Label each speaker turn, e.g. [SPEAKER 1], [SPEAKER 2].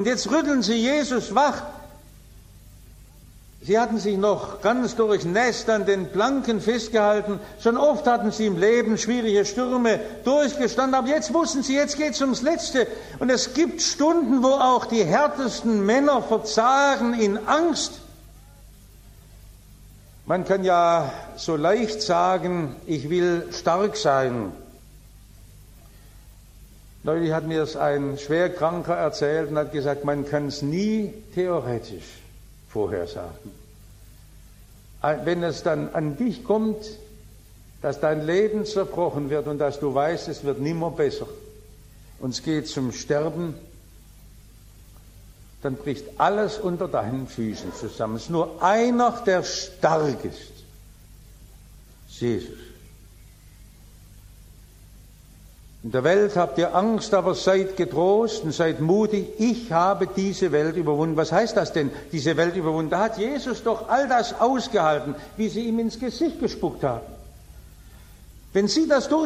[SPEAKER 1] Und jetzt rütteln sie Jesus wach. Sie hatten sich noch ganz durchnässt an den Planken festgehalten. Schon oft hatten sie im Leben schwierige Stürme durchgestanden. Aber jetzt wussten sie, jetzt geht's ums Letzte. Und es gibt Stunden, wo auch die härtesten Männer verzagen in Angst. Man kann ja so leicht sagen, ich will stark sein. Neulich hat mir es ein Schwerkranker erzählt und hat gesagt, man kann es nie theoretisch vorhersagen. Wenn es dann an dich kommt, dass dein Leben zerbrochen wird und dass du weißt, es wird nimmer besser und es geht zum Sterben, dann bricht alles unter deinen Füßen zusammen. Es ist nur einer, der stark ist. Jesus. In der Welt habt ihr Angst, aber seid getrost und seid mutig. Ich habe diese Welt überwunden. Was heißt das denn, diese Welt überwunden? Da hat Jesus doch all das ausgehalten, wie sie ihm ins Gesicht gespuckt haben. Wenn Sie das